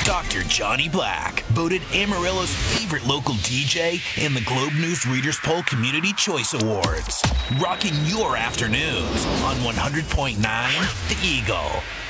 Dr. Johnny Black, voted Amarillo's favorite local DJ in the Globe News Readers Poll Community Choice Awards. Rocking your afternoons on 100.9 The Eagle.